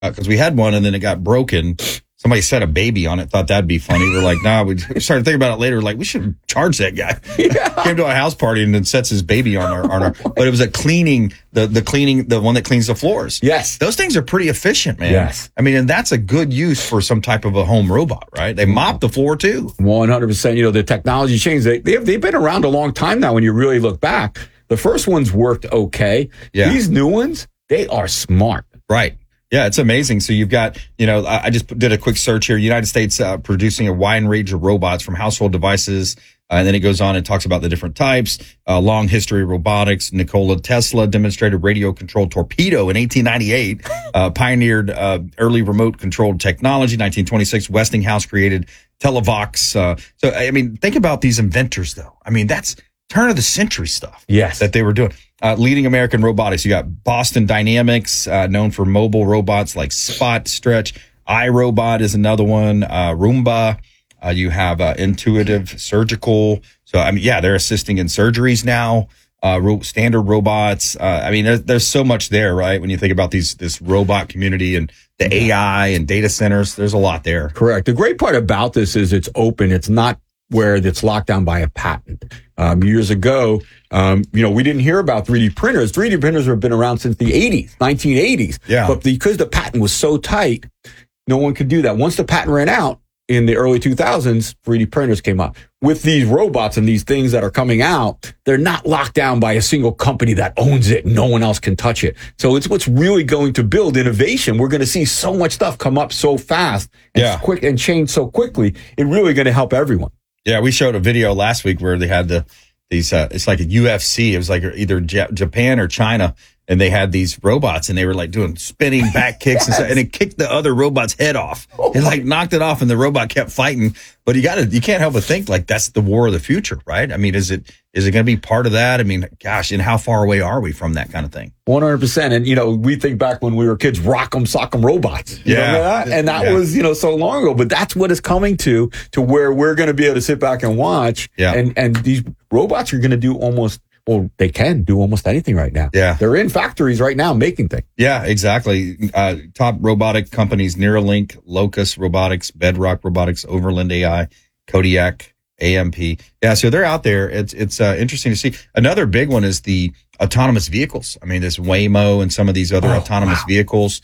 because we had one and then it got broken. Somebody set a baby on it, thought that'd be funny. We're like, nah, we started thinking about it later. Like, we should charge that guy. Yeah. Came to a house party and then sets his baby on our, but it was a cleaning, the one that cleans the floors. Yes. Those things are pretty efficient, man. Yes. I mean, and that's a good use for some type of a home robot, right? They mop the floor too. 100%. You know, the technology changed. They've been around a long time now when you really look back. The first ones worked okay. Yeah. These new ones, they are smart. Right. Yeah, it's amazing. So you've got, you know, I just did a quick search here. United States producing a wide range of robots from household devices. And then it goes on and talks about the different types. Long history of robotics. Nikola Tesla demonstrated radio-controlled torpedo in 1898. Pioneered early remote-controlled technology. 1926, Westinghouse created Televox. So, I mean, think about these inventors, though. I mean, that's turn-of-the-century stuff. Yes. That they were doing. Leading American robotics, you got Boston Dynamics, known for mobile robots like Spot, Stretch. iRobot is another one. Roomba. You have Intuitive Surgical. So, I mean, yeah, they're assisting in surgeries now. Standard robots. I mean, there's so much there, right? When you think about this robot community and the AI and data centers, there's a lot there. Correct. The great part about this is it's open. It's not where it's locked down by a patent. Years ago, you know, we didn't hear about 3D printers. 3D printers have been around since the 1980s. Yeah. But because the patent was so tight, no one could do that. Once the patent ran out in the early 2000s, 3D printers came up. With these robots and these things that are coming out, they're not locked down by a single company that owns it. No one else can touch it. So it's what's really going to build innovation. We're going to see so much stuff come up so fast and quick and change so quickly. It's really going to help everyone. Yeah, we showed a video last week where they had these, it's like a UFC. It was like either Japan or China. And they had these robots and they were like doing spinning back kicks and stuff, and it kicked the other robot's head off. It like knocked it off and the robot kept fighting. But you can't help but think like that's the war of the future, right? I mean, is it going to be part of that? I mean, gosh, and how far away are we from that kind of thing? 100%. And, you know, we think back when we were kids, Rock'em Sock'em robots. You know that? And that was, you know, so long ago. But that's what it's coming to where we're going to be able to sit back and watch. Yeah. And these robots are going to do they can do almost anything right now. Yeah. They're in factories right now making things. Yeah, exactly. Top robotic companies, Neuralink, Locus Robotics, Bedrock Robotics, Overland AI, Kodiak, AMP. Yeah, so they're out there. It's interesting to see. Another big one is the autonomous vehicles. I mean, this Waymo and some of these other autonomous vehicles.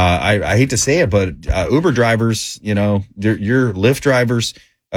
I hate to say it, but Uber drivers, you know, your Lyft drivers,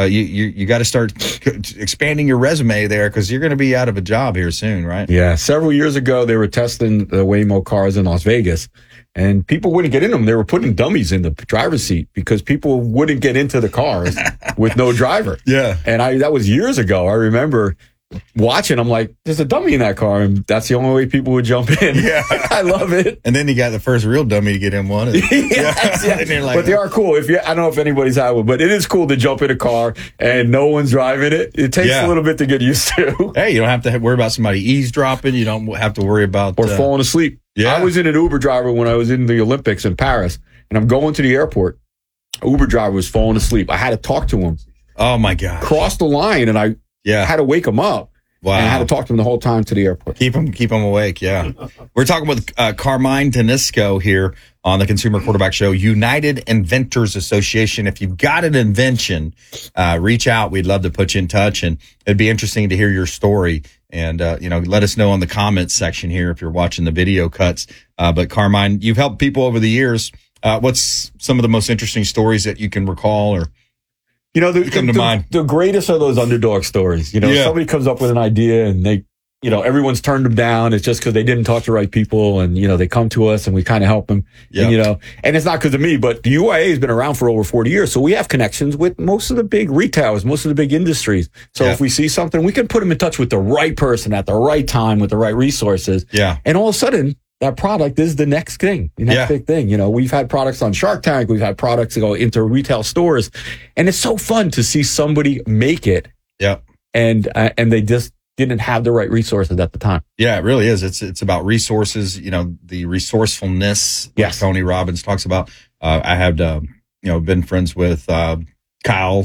you got to start expanding your resume there because you're going to be out of a job here soon, right? Yeah. Several years ago, they were testing the Waymo cars in Las Vegas, and people wouldn't get in them. They were putting dummies in the driver's seat because people wouldn't get into the cars with no driver. Yeah. And that was years ago. I remember watching, I'm like, there's a dummy in that car, and that's the only way people would jump in. Yeah. I love it. And then you got the first real dummy to get in one. Yes. Like, but they are cool. I don't know if anybody's had one, but it is cool to jump in a car and no one's driving it. It takes a little bit to get used to. Hey, you don't have to worry about somebody eavesdropping. You don't have to worry about or falling asleep. Yeah. I was in an Uber driver when I was in the Olympics in Paris, and I'm going to the airport. Uber driver was falling asleep. I had to talk to him. Oh my God. Crossed the line, and I had to wake him up. Wow. And I had to talk to him the whole time to the airport. Keep him awake. Yeah. We're talking with Carmine Danisco here on the Consumer Quarterback Show, United Inventors Association. If you've got an invention, reach out. We'd love to put you in touch, and it'd be interesting to hear your story. And, you know, let us know in the comments section here if you're watching the video cuts. But Carmine, you've helped people over the years. What's some of the most interesting stories that you can recall or you know, the greatest are those underdog stories. You know, somebody comes up with an idea and they, you know, everyone's turned them down. It's just because they didn't talk to the right people, and, you know, they come to us and we kind of help them. Yep. And, you know, and it's not because of me, but the UIA has been around for over 40 years. So we have connections with most of the big retailers, most of the big industries. So if we see something, we can put them in touch with the right person at the right time with the right resources. Yeah. And all of a sudden, that product is the next thing, the next big thing. You know, we've had products on Shark Tank. We've had products that go into retail stores, and it's so fun to see somebody make it. Yeah. And they just didn't have the right resources at the time. Yeah, it really is. It's about resources, you know, the resourcefulness like Tony Robbins talks about. I have, you know, been friends with Kyle,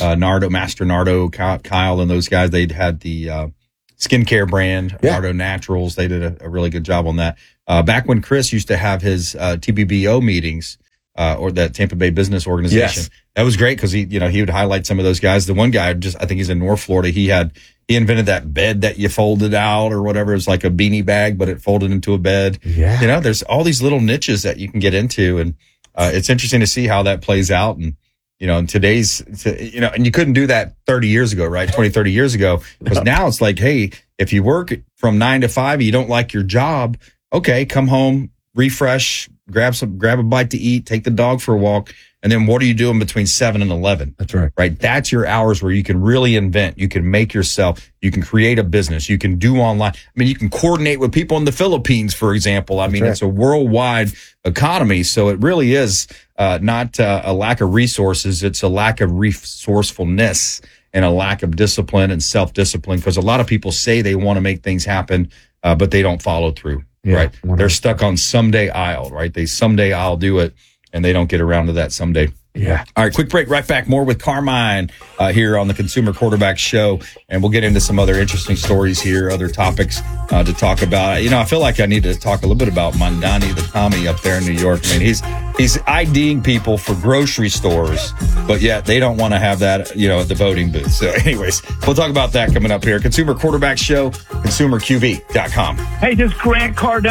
Master Nardo, Kyle and those guys. They'd had the skincare brand, Nardo Naturals. They did a really good job on that. back when Chris used to have his TBBO meetings, or that Tampa Bay Business Organization. Yes. That was great because he would highlight some of those guys. The one guy, I think he's in North Florida. He invented that bed that you folded out or whatever. It's like a beanie bag, but it folded into a bed. Yeah. There's all these little niches that you can get into, and it's interesting to see how that plays out. And in today's, and you couldn't do that 30 years ago, right? 20, 30 years ago, because now it's like, hey, if you work from 9 to 5, you don't like your job, okay, come home, refresh, grab a bite to eat, take the dog for a walk. And then what are you doing between 7 and 11? That's right. Right. That's your hours where you can really invent. You can make yourself. You can create a business. You can do online. I mean, you can coordinate with people in the Philippines, for example. I mean, it's a worldwide economy. So it really is not a lack of resources. It's a lack of resourcefulness and a lack of discipline and self-discipline, because a lot of people say they want to make things happen, but they don't follow through. Yeah, right. 100%. They're stuck on someday I'll, right? Someday I'll do it. And they don't get around to that someday. Yeah. All right, quick break. Right back. More with Carmine here on the Consumer Quarterback Show. And we'll get into some other interesting stories here, other topics to talk about. I feel like I need to talk a little bit about Mandani the Tommy up there in New York. I mean, he's IDing people for grocery stores, but yet they don't want to have that, at the voting booth. So anyways, we'll talk about that coming up here. Consumer Quarterback Show, consumerqv.com. Hey, this is Grant Cardone.